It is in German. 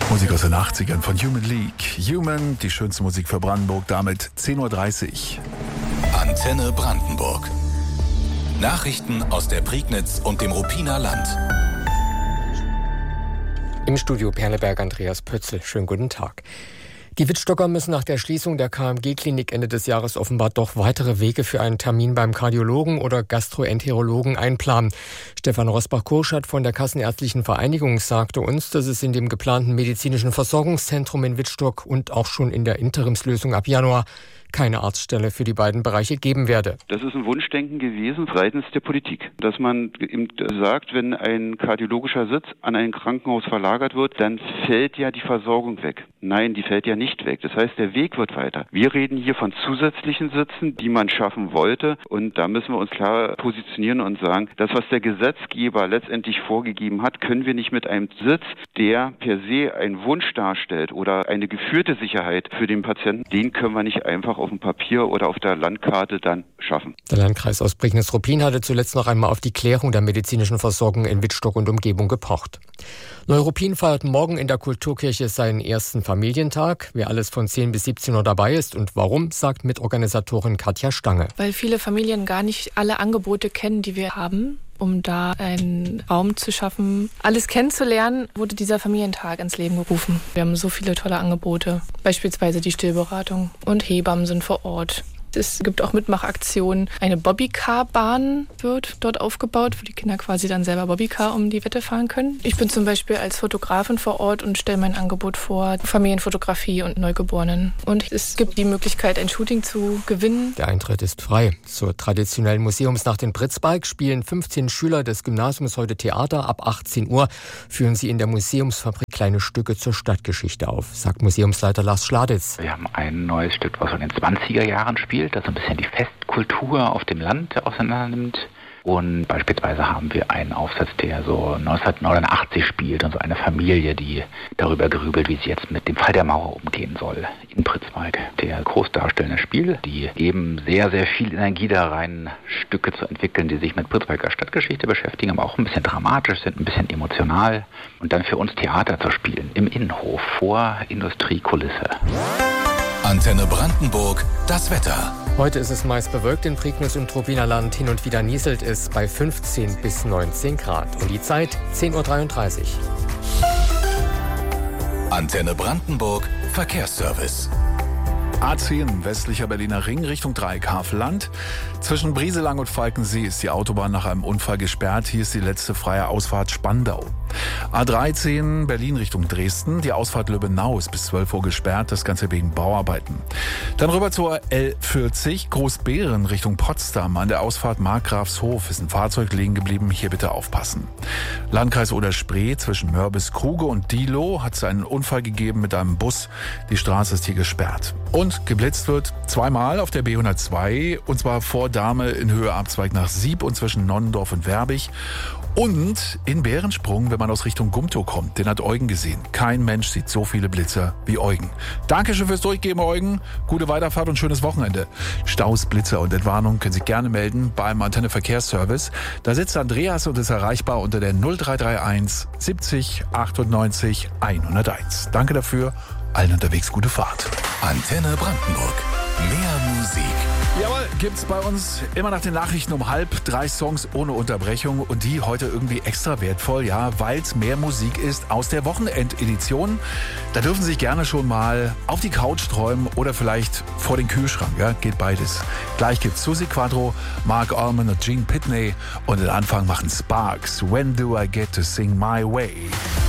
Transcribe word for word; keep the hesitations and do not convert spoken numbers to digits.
Musik aus den achtzigern von Human League. Human, die schönste Musik für Brandenburg, damit zehn Uhr dreißig. Antenne Brandenburg. Nachrichten aus der Prignitz und dem Ruppiner Land. Im Studio Perleberg Andreas Pötzl. Schönen guten Tag. Die Wittstocker müssen nach der Schließung der K M G-Klinik Ende des Jahres offenbar doch weitere Wege für einen Termin beim Kardiologen oder Gastroenterologen einplanen. Stefan Rosbach-Kurschat von der Kassenärztlichen Vereinigung sagte uns, dass es in dem geplanten medizinischen Versorgungszentrum in Wittstock und auch schon in der Interimslösung ab Januar keine Arztstelle für die beiden Bereiche geben werde. Das ist ein Wunschdenken gewesen seitens der Politik, dass man eben sagt, wenn ein kardiologischer Sitz an ein Krankenhaus verlagert wird, dann fällt ja die Versorgung weg. Nein, die fällt ja nicht weg. Das heißt, der Weg wird weiter. Wir reden hier von zusätzlichen Sitzen, die man schaffen wollte, und da müssen wir uns klar positionieren und sagen, das, was der Gesetzgeber letztendlich vorgegeben hat, können wir nicht mit einem Sitz, der per se einen Wunsch darstellt oder eine geführte Sicherheit für den Patienten, den können wir nicht einfach auf dem Papier oder auf der Landkarte dann schaffen. Der Landkreis Ostprignitz-Ruppin hatte zuletzt noch einmal auf die Klärung der medizinischen Versorgung in Wittstock und Umgebung gepocht. Neuruppin feiert morgen in der Kulturkirche seinen ersten Familientag. Wer alles von zehn bis siebzehn Uhr dabei ist und warum, sagt Mitorganisatorin Katja Stange. Weil viele Familien gar nicht alle Angebote kennen, die wir haben. Um da einen Raum zu schaffen, alles kennenzulernen, wurde dieser Familientag ins Leben gerufen. Wir haben so viele tolle Angebote, beispielsweise die Stillberatung, und Hebammen sind vor Ort. Es gibt auch Mitmachaktionen. Eine Bobbycar-Bahn wird dort aufgebaut, wo die Kinder quasi dann selber Bobbycar um die Wette fahren können. Ich bin zum Beispiel als Fotografin vor Ort und stelle mein Angebot vor, Familienfotografie und Neugeborenen. Und es gibt die Möglichkeit, ein Shooting zu gewinnen. Der Eintritt ist frei. Zur traditionellen Museumsnacht in Pritzbalk spielen fünfzehn Schüler des Gymnasiums heute Theater. Ab achtzehn Uhr führen sie in der Museumsfabrik kleine Stücke zur Stadtgeschichte auf, sagt Museumsleiter Lars Schladitz. Wir haben ein neues Stück, was von den zwanziger Jahren spielt, das so ein bisschen die Festkultur auf dem Land auseinandernimmt. Und beispielsweise haben wir einen Aufsatz, der so neunzehnhundertneunundachtzig spielt und so eine Familie, die darüber grübelt, wie sie jetzt mit dem Fall der Mauer umgehen soll in Pritzbalk. Der groß darstellende Spiel, die eben sehr, sehr viel Energie da rein, Stücke zu entwickeln, die sich mit Pritzbalker Stadtgeschichte beschäftigen, aber auch ein bisschen dramatisch sind, ein bisschen emotional. Und dann für uns Theater zu spielen, im Innenhof, vor Industriekulisse. Antenne Brandenburg, das Wetter. Heute ist es meist bewölkt in Prignitz und Ruppiner Land. Hin und wieder nieselt es bei fünfzehn bis neunzehn Grad. Und die Zeit zehn Uhr dreiunddreißig. Antenne Brandenburg, Verkehrsservice. A zehn, westlicher Berliner Ring, Richtung Dreieck Havelland. Zwischen Brieselang und Falkensee ist die Autobahn nach einem Unfall gesperrt. Hier ist die letzte freie Ausfahrt Spandau. A dreizehn, Berlin Richtung Dresden. Die Ausfahrt Löbenau ist bis zwölf Uhr gesperrt, das Ganze wegen Bauarbeiten. Dann rüber zur L vierzig, Großbeeren Richtung Potsdam. An der Ausfahrt Markgrafshof ist ein Fahrzeug liegen geblieben, hier bitte aufpassen. Landkreis Oder-Spree, zwischen Mörbis-Kruge und Diehlo hat es einen Unfall gegeben mit einem Bus. Die Straße ist hier gesperrt. Und geblitzt wird zweimal auf der B hundertzwei, und zwar vor Dahme in Höhe Abzweig nach Sieb und zwischen Nonnendorf und Werbig. Und in Bärensprung, wenn man aus Richtung Gumtow kommt, den hat Eugen gesehen. Kein Mensch sieht so viele Blitzer wie Eugen. Dankeschön fürs Durchgeben, Eugen. Gute Weiterfahrt und schönes Wochenende. Staus, Blitzer und Entwarnung können Sie gerne melden beim Antenne Verkehrsservice. Da sitzt Andreas und ist erreichbar unter der null drei drei eins siebzig achtundneunzig hunderteins. Danke dafür. Allen unterwegs gute Fahrt. Antenne Brandenburg. Mehr Musik. Jawohl, gibt's bei uns immer nach den Nachrichten um halb drei Songs ohne Unterbrechung und die heute irgendwie extra wertvoll, ja, weil's mehr Musik ist aus der Wochenendedition. Da dürfen Sie sich gerne schon mal auf die Couch träumen oder vielleicht vor den Kühlschrank, ja, geht beides. Gleich gibt's Susi Quattro, Mark Almond und Gene Pitney und den Anfang machen Sparks. When do I get to sing my way?